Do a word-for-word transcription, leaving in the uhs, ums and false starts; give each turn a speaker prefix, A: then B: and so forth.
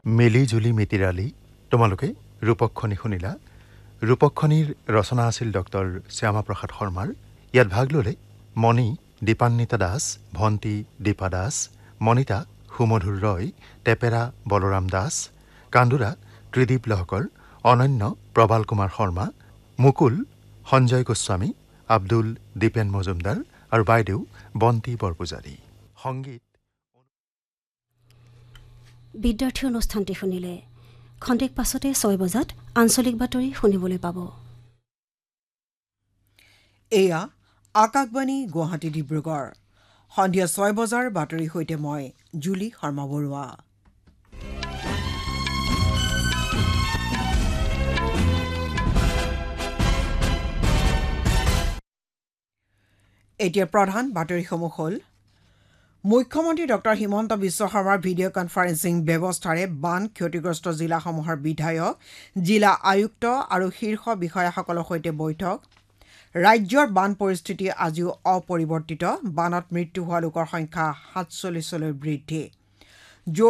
A: মেলি জুলি মিতিৰালি তোমালোকে ৰূপকখনি শুনিলা। ৰূপকখনিৰ ৰচনা আছিল ডক্টৰ শ্যামাপ্ৰসাদ শৰ্মাৰ। ইয়াত ভাগ ল'লে মণি দীপান্বিতা দাস, ভণ্টি দীপা দাস, মণিতা সুমধুৰ ৰয়, টেপেৰা বলৰাম দাস, কান্দুৰা ত্ৰিদীপ লহকৰ, অনন্য প্ৰবাল কুমাৰ শৰ্মা, মুকুল সঞ্জয় গোস্বামী, আব্দুল দীপেন মজুমদাৰ আৰু বাইদেউ বন্তি বৰপূজাৰী। সংগীত
B: বিদ্যাৰ্থী অনুষ্ঠানটি শুনিলে। খন্তেক পাছতে ছয় বজাত আঞ্চলিক বাতৰি শুনিবলৈ পাব।
C: এয়া আকাশবাণী গুৱাহাটী ডিব্ৰুগড়। সন্ধিয়া ছয় বজাৰ বাতৰিৰ সৈতে মই জুলি শৰ্মা বৰুৱা। এতিয়া প্ৰধান বাতৰিসমূহ হ'ল মুখ্যমন্ত্ৰী ডক্টৰ হিমন্ত বিশ্ব শৰ্মাৰ ভিডিঅ' কনফাৰেন্সিং ব্যৱস্থাৰে বান ক্ষতিগ্ৰস্ত জিলাসমূহৰ বিধায়ক, জিলা আয়ুক্ত আৰু শীৰ্ষ বিষয়াসকলৰ সৈতে বৈঠক। ৰাজ্যৰ বান পৰিস্থিতি আজিও অপৰিৱৰ্তিত। বানত মৃত্যু হোৱা লোকৰ সংখ্যা সাতচল্লিছলৈ বৃদ্ধি।